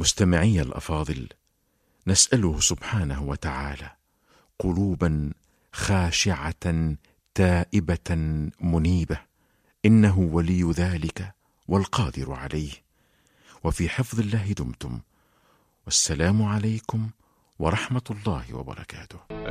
مستمعي الأفاضل، نسأله سبحانه وتعالى قلوبا خاشعة تائبة منيبة، إنه ولي ذلك والقادر عليه. وفي حفظ الله دمتم، والسلام عليكم ورحمة الله وبركاته.